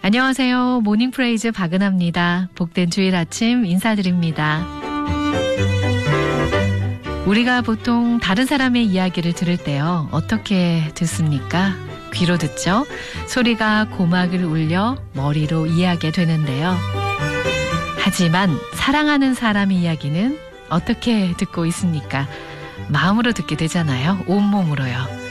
안녕하세요. 모닝프레이즈 박은하입니다. 복된 주일 아침 인사드립니다. 우리가 보통 다른 사람의 이야기를 들을 때요. 어떻게 듣습니까? 귀로 듣죠? 소리가 고막을 울려 머리로 이해하게 되는데요. 하지만 사랑하는 사람의 이야기는 어떻게 듣고 있습니까? 마음으로 듣게 되잖아요. 온몸으로요.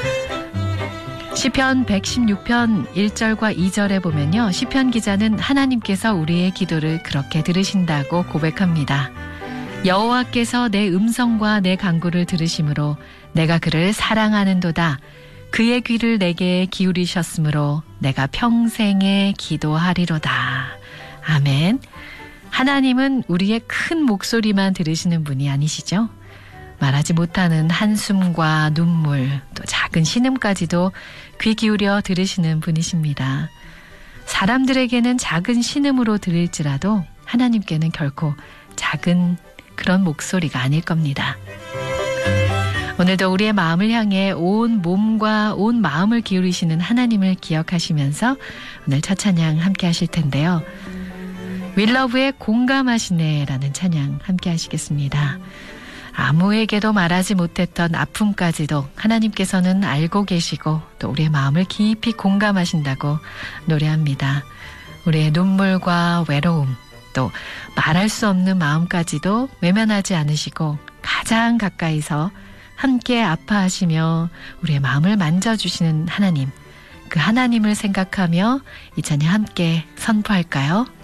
시편 116편 1절과 2절에 보면요. 시편 기자는 하나님께서 우리의 기도를 그렇게 들으신다고 고백합니다. 여호와께서 내 음성과 내 간구를 들으심으로 내가 그를 사랑하는도다. 그의 귀를 내게 기울이셨으므로 내가 평생에 기도하리로다. 아멘. 하나님은 우리의 큰 목소리만 들으시는 분이 아니시죠? 말하지 못하는 한숨과 눈물, 또 작은 신음까지도 귀 기울여 들으시는 분이십니다. 사람들에게는 작은 신음으로 들릴지라도 하나님께는 결코 작은 그런 목소리가 아닐 겁니다. 오늘도 우리의 마음을 향해 온 몸과 온 마음을 기울이시는 하나님을 기억하시면서 오늘 첫 찬양 함께 하실 텐데요. 윌러브의 공감하시네라는 찬양 함께 하시겠습니다. 아무에게도 말하지 못했던 아픔까지도 하나님께서는 알고 계시고 또 우리의 마음을 깊이 공감하신다고 노래합니다. 우리의 눈물과 외로움 또 말할 수 없는 마음까지도 외면하지 않으시고 가장 가까이서 함께 아파하시며 우리의 마음을 만져주시는 하나님, 그 하나님을 생각하며 이 찬양 함께 선포할까요?